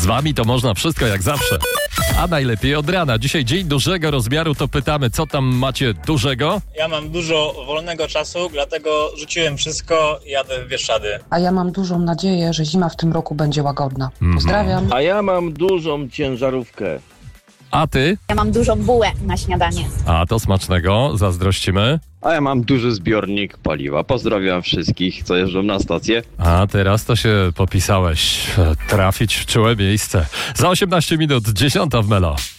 Z wami to można wszystko jak zawsze. A najlepiej od rana. Dzisiaj dzień dużego rozmiaru, to pytamy, co tam macie dużego? Ja mam dużo wolnego czasu, dlatego rzuciłem wszystko i jadę w Bieszczady. A ja mam dużą nadzieję, że zima w tym roku będzie łagodna. Pozdrawiam. A ja mam dużą ciężarówkę. A ty? Ja mam dużą bułę na śniadanie. A to smacznego, zazdrościmy. A ja mam duży zbiornik paliwa. Pozdrawiam wszystkich, co jeżdżą na stację. A teraz to się popisałeś. Trafić w czułe miejsce. Za 18 minut 10 w Melo.